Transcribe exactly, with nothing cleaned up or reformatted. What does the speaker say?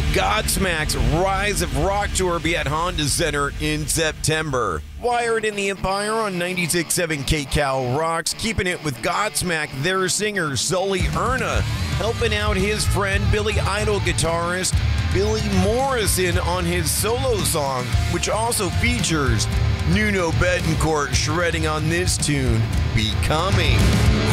Godsmack's Rise of Rock Tour be at Honda Center in September. Wired in the Empire on ninety-six point seven K Cal Rocks, keeping it with Godsmack, their singer Sully Erna, helping out his friend Billy Idol guitarist Billy Morrison on his solo song, which also features Nuno Betancourt shredding on this tune, Becoming.